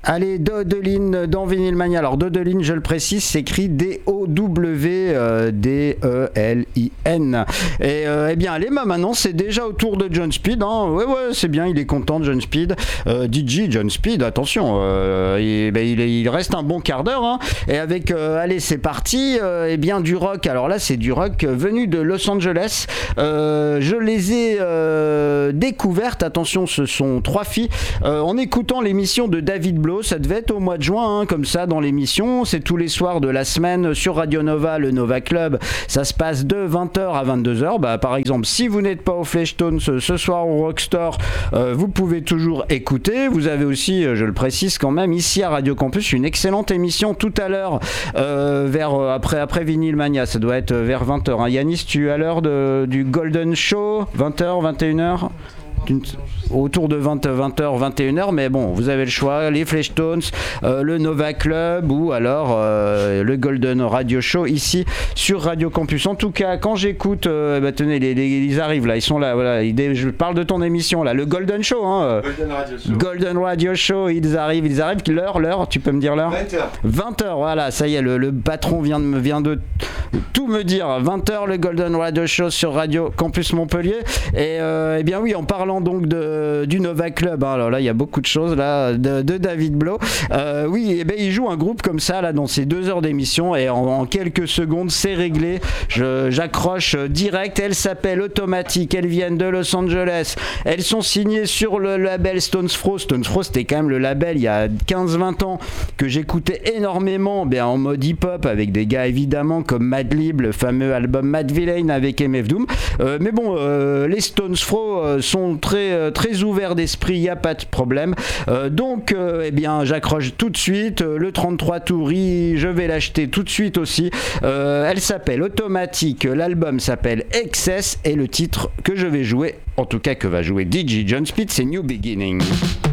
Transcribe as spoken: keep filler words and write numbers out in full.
Allez, Dodeline dans Vinyl Mania. Alors Dodeline, je le précise, s'écrit D O W D E L I N. Et euh, eh bien, allez, bah, maintenant c'est déjà au tour de John Speed. Hein. Ouais, ouais, c'est bien, il est content, John Speed. Euh, D J John Speed, attention, euh, il, bah, il, il reste un bon quart d'heure. Hein. Et avec, euh, allez, c'est parti. Euh, eh bien, du rock. Alors là, c'est du rock venu de Los Angeles. Euh, je les ai euh, découvertes. Attention, ce sont trois filles. Euh, en écoutant l'émission de David Blow. Ça devait être au mois de juin, hein, comme ça, dans l'émission. C'est tous les soirs de la semaine sur Radio Nova, le Nova Club. Ça se passe de vingt heures à vingt-deux heures. Bah, par exemple, si vous n'êtes pas au Fleshtones ce, ce soir au Rockstore, euh, vous pouvez toujours écouter. Vous avez aussi, je le précise quand même, ici à Radio Campus, une excellente émission tout à l'heure, euh, vers, après, après Vinyl Mania. Ça doit être vers vingt heures. Hein. Yanis, tu es à l'heure de, du Golden Show, vingt heures, vingt et une heures autour de vingt, vingt heures, vingt et une heures, mais bon, vous avez le choix, les Fleshtones, euh, le Nova Club ou alors euh, le Golden Radio Show ici sur Radio Campus. En tout cas, quand j'écoute, euh, bah, tenez, les, les, ils arrivent là, ils sont là, voilà, ils, je parle de ton émission là, le Golden Show, hein, euh, Golden Radio Show. Golden Radio Show, ils arrivent, ils arrivent, l'heure, l'heure, tu peux me dire l'heure ? vingt heures. vingt heures, voilà, ça y est, le, le patron vient de, vient de tout me dire. vingt heures, le Golden Radio Show sur Radio Campus Montpellier. Et euh, eh bien oui, en parlant donc de, du Nova Club, hein, alors là, il y a beaucoup de choses là, de, de David Blow. Euh, oui, eh bien, il joue un groupe comme ça là dans ces deux heures d'émission et en, en quelques secondes, c'est réglé. Je, j'accroche direct. Elles s'appellent Automatic. Elles viennent de Los Angeles. Elles sont signées sur le label Stones Throw. Stones Throw, c'était quand même le label il y a quinze vingt ans que j'écoutais énormément, bien en mode hip-hop avec des gars évidemment comme Madlib, le fameux album Mad Villain avec M F Doom. Euh, mais bon, euh, les Stones Throw euh, sont très, euh, très ouverts d'esprit, il n'y a pas de problème. Euh, donc, euh, eh bien, j'accroche tout de suite. Euh, le trente-trois tours, je vais l'acheter tout de suite aussi. Euh, elle s'appelle Automatic, l'album s'appelle Excess et le titre que je vais jouer, en tout cas que va jouer D J John Speed, c'est New Beginning.